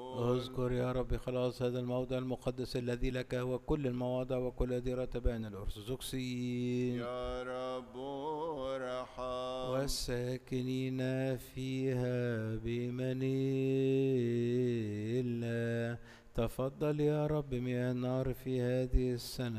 اذكر يا رب خلاص هذا الموضع المقدس الذي لك وكل المواضع وكل ديرة بين الأرثوذكسيين يا رب ارحم. والساكنين فيها بمن الله. تفضل يا رب من النار في هذه السنة